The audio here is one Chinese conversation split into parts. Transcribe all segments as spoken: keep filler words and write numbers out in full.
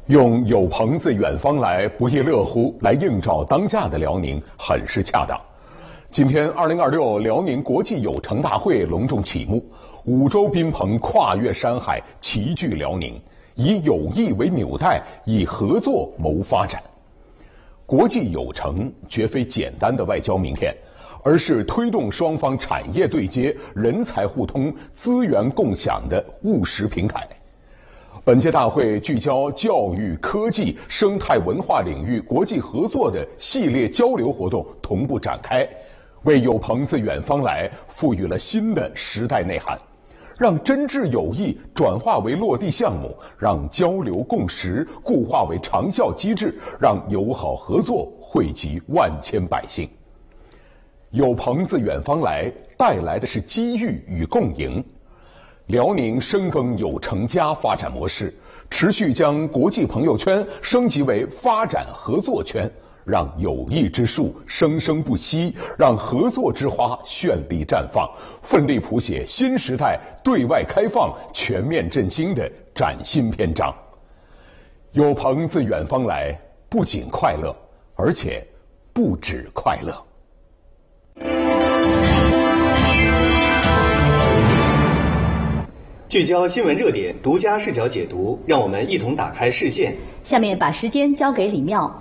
用“有朋自远方来，不亦乐乎”来映照当下的辽宁，很是恰当。今天，二零二六辽宁国际友城大会隆重启幕，五洲宾朋跨越山海，齐聚辽宁，以友谊为纽带，以合作谋发展。国际友城绝非简单的外交名片，而是推动双方产业对接、人才互通、资源共享的务实平台。本届大会聚焦教育、科技、生态文化领域国际合作的系列交流活动同步展开，为有朋自远方来赋予了新的时代内涵，让真挚友谊转化为落地项目，让交流共识固化为长效机制，让友好合作惠及万千百姓。有朋自远方来带来的是机遇与共赢。辽宁深耕友城加发展模式，持续将国际朋友圈升级为发展合作圈，让友谊之树生生不息，让合作之花绚丽绽放，奋力谱写新时代对外开放、全面振兴的崭新篇章。有朋自远方来，不仅快乐，而且不止快乐。 聚焦新闻热点，独家视角解读，让我们一同打开视线。 下面把时间交给李妙。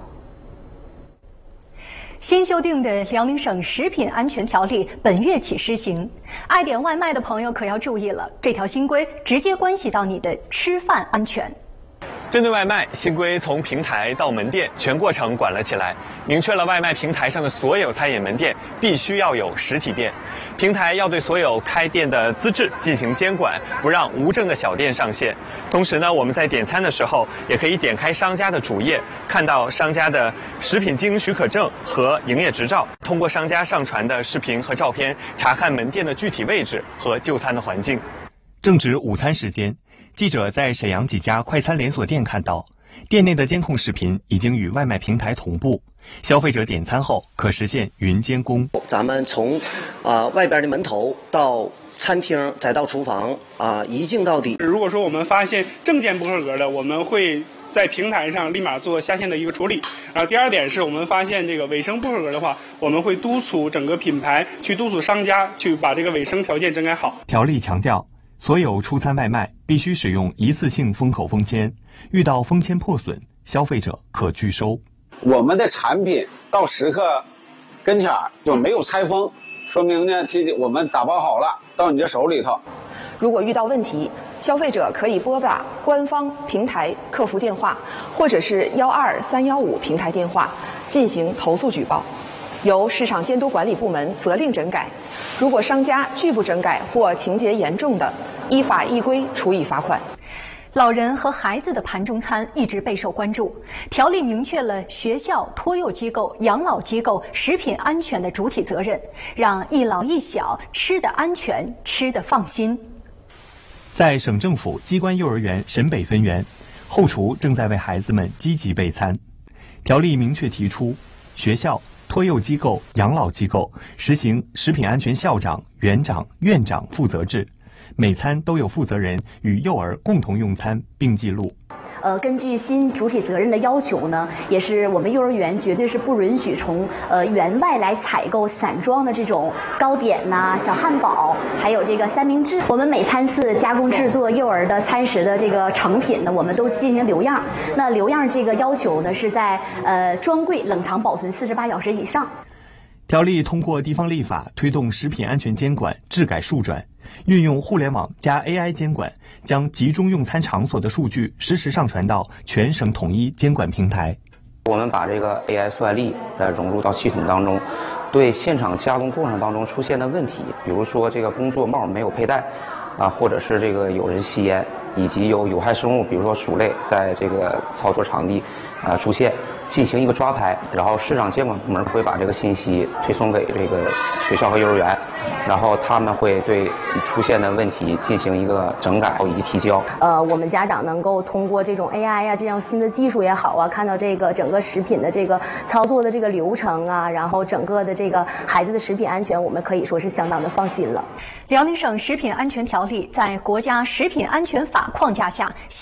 新修订的辽宁省食品安全条例本月起施行，爱点外卖的朋友可要注意了，这条新规直接关系到你的吃饭安全。 针对外卖，新规从平台到门店全过程管了起来，明确了外卖平台上的所有餐饮门店必须要有实体店，平台要对所有开店的资质进行监管，不让无证的小店上线。同时呢，我们在点餐的时候也可以点开商家的主页，看到商家的食品经营许可证和营业执照，通过商家上传的视频和照片查看门店的具体位置和就餐的环境。 正值午餐时间，记者在沈阳几家快餐连锁店看到，店内的监控视频已经与外卖平台同步，消费者点餐后可实现云监工。 咱们从啊、呃、外边的门头到餐厅再到厨房啊、呃、一镜到底。 如果说我们发现证件不合格的，我们会在平台上立马做下线的一个处理。然后第二点是我们发现这个卫生不合格的话，我们会督促整个品牌去督促商家去把这个卫生条件整改好。 条例强调，所有出餐外卖必须使用一次性封口封签，遇到封签破损，消费者可拒收。 我们的产品到食客跟前就没有拆封，说明呢，这我们打包好了到你的手里头。 如果遇到问题，消费者可以拨打官方平台客服电话，或者是幺二三幺五平台电话进行投诉举报，由市场监督管理部门责令整改。如果商家拒不整改或情节严重的，依法依规处以罚款。 老人和孩子的盘中餐一直备受关注，条例明确了学校、托幼机构、养老机构食品安全的主体责任，让一老一小吃得安全，吃得放心。 在省政府机关幼儿园沈北分园，后厨正在为孩子们积极备餐。条例明确提出，学校、托幼机构、养老机构实行食品安全校长、园长、院长负责制，每餐都有负责人与幼儿共同用餐并记录。 呃，根据新主体责任的要求呢，也是我们幼儿园绝对是不允许从呃园外来采购散装的这种糕点呐、小汉堡，还有这个三明治。我们每餐次加工制作幼儿的餐食的这个成品呢，我们都进行留样。那留样这个要求呢，是在呃专柜冷藏保存四十八小时以上。 条例通过地方立法推动食品安全监管治改数转，运用互联网加 A I 监管，将集中用餐场所的数据实时上传到全省统一监管平台。 我们把这个 A I 算力呃融入到系统当中，对现场加工过程当中出现的问题，比如说这个工作帽没有佩戴啊，或者是这个有人吸烟，以及有有害生物，比如说鼠类在这个操作场地啊出现，进行一个抓拍，然后市场监管部门会把这个信息推送给这个学校和幼儿园，然后他们会对出现的问题进行一个整改以及提交。 呃，我们家长能够通过这种 A I 啊，这样新的技术也好啊，看到这个整个食品的这个操作的这个流程啊，然后整个的这个孩子的食品安全，我们可以说是相当的放心了。 辽宁省食品安全条例在国家食品安全法框架下